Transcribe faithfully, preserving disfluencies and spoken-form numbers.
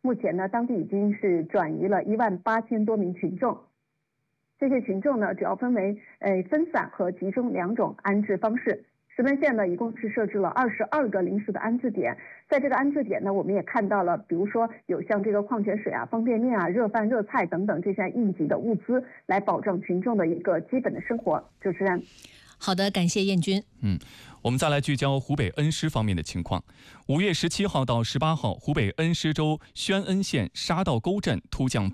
目前呢，当地已经是转移了一万八千多名群众。这些群众呢，主要分为呃分散和集中两种安置方式。石门县呢，一共是设置了二十二个临时的安置点。在这个安置点呢，我们也看到了，比如说有像这个矿泉水啊、方便面啊、热饭、热菜等等这些应急的物资，来保证群众的一个基本的生活。主持人。 好的，感谢燕君。 嗯，我们再来聚焦湖北恩施方面的情况。五月十七号到十八号，湖北恩施州宣恩县沙道沟镇突降暴